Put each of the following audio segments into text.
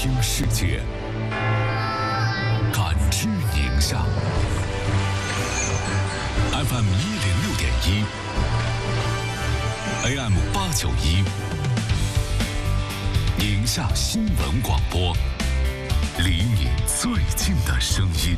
听世界，感知宁夏。FM 106.1 AM 891，宁夏新闻广播，离你最近的声音。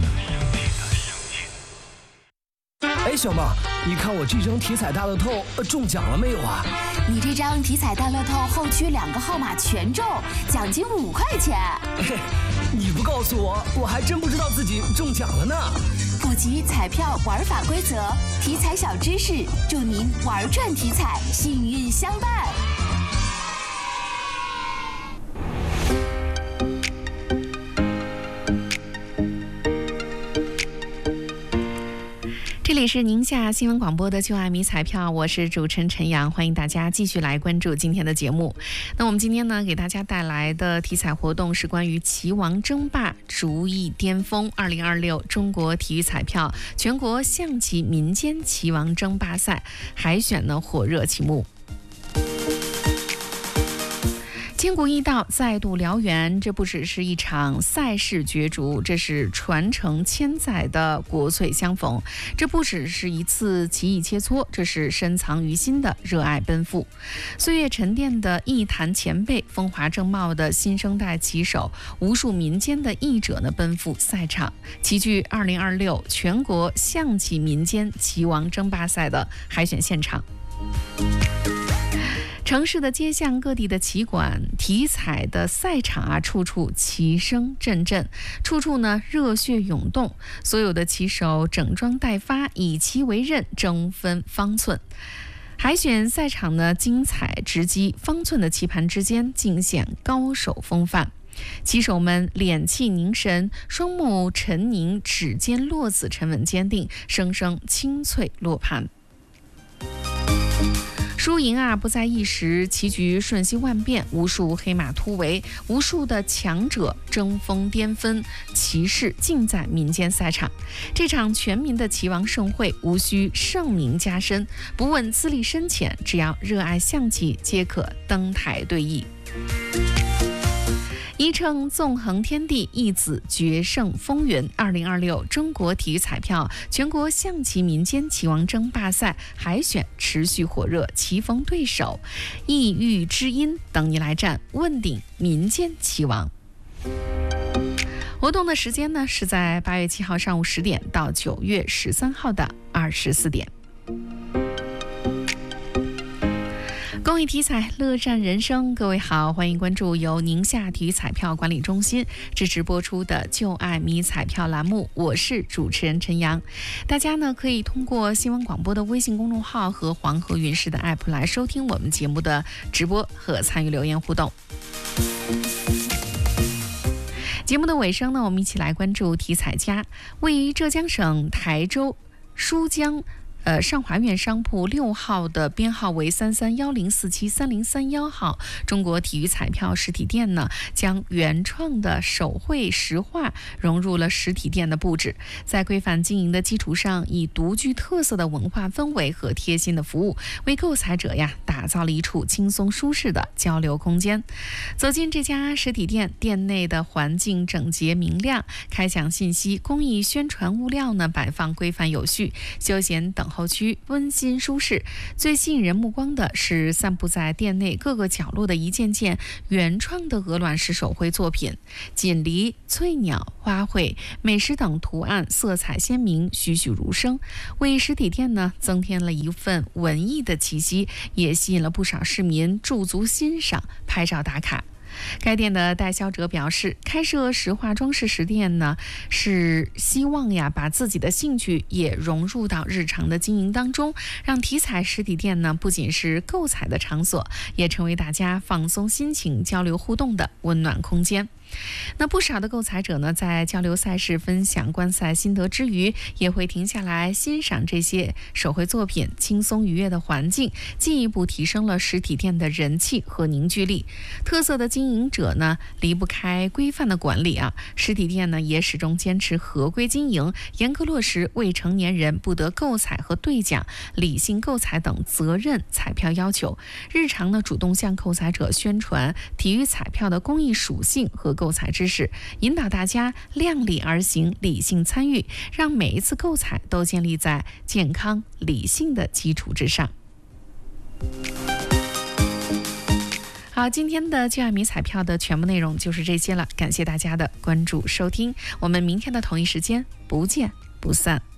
哎，小妹，你看我这张体彩大乐透中奖了没有啊？ 你这张体彩大乐透后区2个号码全中，奖金5块钱。 你不告诉我，我还真不知道自己中奖了呢。 普及彩票玩法规则，体彩小知识，祝您玩转体彩，幸运相伴。这里是宁夏新闻广播的就爱迷彩票，我是主持人陈阳，欢迎大家继续来关注今天的节目。那我们今天呢，给大家带来的体彩活动是关于棋王争霸逐一巅峰2026中国体育彩票全国象棋民间棋王争霸赛海选呢火热启幕。千古一道再度燎原，这不只是一场赛事角逐，这是传承千载的国粹相逢，这不只是一次棋艺切磋，这是深藏于心的热爱奔赴。岁月沉淀的艺坛前辈，风华正茂的新生代棋手，无数民间的艺者呢奔赴赛场，齐聚2026全国象棋民间棋王争霸赛的海选现场。城市的街巷，各地的棋馆，体彩的赛场啊，处处棋声阵阵，处处呢热血涌动。所有的棋手整装待发，以棋为刃，争分方寸。海选赛场呢，精彩直击，方寸的棋盘之间尽显高手风范。棋手们敛气凝神，双目沉凝，指尖落子沉稳坚定，声声清脆落盘。输赢啊不在一时，棋局瞬息万变，无数黑马突围，无数的强者争锋巅峰，棋势尽在民间赛场。这场全民的棋王盛会，无需盛名加身，不问资历深浅，只要热爱象棋，皆可登台对弈。一乘纵横天地，一子决胜风云。2026中国体育彩票全国象棋民间棋王争霸赛海选持续火热，棋逢对手，异域之音等你来战，问鼎民间棋王。活动的时间呢是在8月7号上午10点到9月13号的24点。公益体彩，乐战人生。各位好，欢迎关注由宁夏体育彩票管理中心支持播出的就爱迷彩票栏目，我是主持人陈阳。大家呢可以通过新闻广播的微信公众号和黄河云视的 app 来收听我们节目的直播和参与留言互动。节目的尾声呢，我们一起来关注体彩家。位于浙江省台州舒江上华苑商铺6号的编号为3310473031号中国体育彩票实体店呢，将原创的手绘石画融入了实体店的布置，在规范经营的基础上，以独具特色的文化氛围和贴心的服务，为购彩者呀打造了一处轻松舒适的交流空间。走进这家实体店，店内的环境整洁明亮，开奖信息、公益宣传物料呢摆放规范有序，休闲等候区温馨舒适。最吸引人目光的是散布在店内各个角落的一件件原创的鹅卵石手绘作品，锦鲤、翠鸟、花卉、美食等图案色彩鲜明，栩栩如生，为实体店呢增添了一份文艺的气息，也吸引了不少市民驻足欣赏、拍照打卡。该店的代销者表示，开设石化装饰实店呢，是希望把自己的兴趣也融入到日常的经营当中，让体彩实体店呢不仅是购彩的场所，也成为大家放松心情、交流互动的温暖空间。那不少的购彩者呢，在交流赛事、分享观赛心得之余，也会停下来欣赏这些手绘作品，轻松愉悦的环境，进一步提升了实体店的人气和凝聚力。特色的经营者呢，离不开规范的管理实体店呢，也始终坚持合规经营，严格落实未成年人不得购彩和兑奖、理性购彩等责任彩票要求。日常呢，主动向购彩者宣传体育彩票的公益属性和购彩知识，引导大家量力而行，理性参与，让每一次购彩都建立在健康理性的基础之上。好，今天的就爱迷彩票的全部内容就是这些了，感谢大家的关注收听，我们明天的同一时间不见不散。